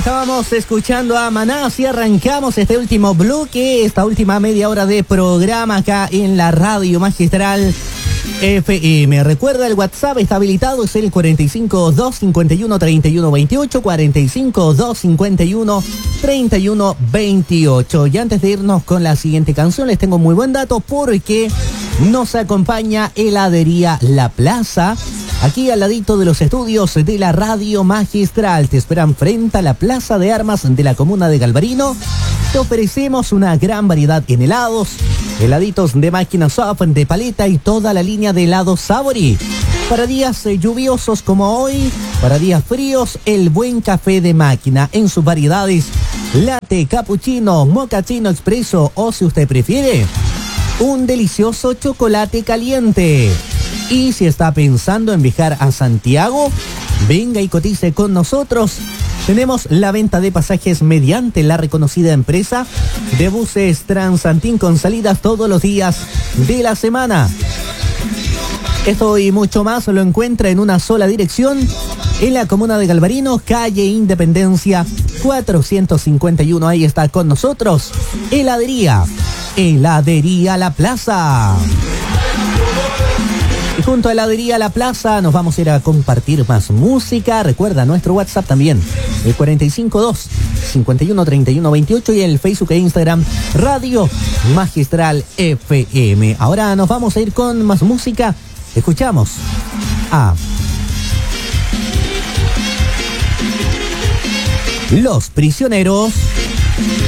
Estábamos escuchando a Maná, así arrancamos este último bloque, esta última media hora de programa acá en la Radio Magistral FM. Recuerda, el WhatsApp está habilitado, es el 45-251-3128, 45-251-3128. Y antes de irnos con la siguiente canción, les tengo muy buen dato porque nos acompaña Heladería La Plaza, aquí al ladito de los estudios de la Radio Magistral. Te esperan frente a la Plaza de Armas de la comuna de Galvarino. Te ofrecemos una gran variedad en helados, heladitos de máquina soft, de paleta y toda la línea de helados Sabori. Para días lluviosos como hoy, para días fríos, el buen café de máquina en sus variedades: latte, cappuccino, mochaccino expreso o, si usted prefiere, un delicioso chocolate caliente. Y si está pensando en viajar a Santiago, venga y cotice con nosotros. Tenemos la venta de pasajes mediante la reconocida empresa de buses Transantín con salidas todos los días de la semana. Esto y mucho más lo encuentra en una sola dirección, en la comuna de Galvarino, calle Independencia 451. Ahí está con nosotros Heladería La Plaza. Y junto a Heladería La Plaza nos vamos a ir a compartir más música. Recuerda nuestro WhatsApp también, el 452-513128, y el Facebook e Instagram Radio Magistral FM. Ahora nos vamos a ir con más música. Escuchamos a Los Prisioneros.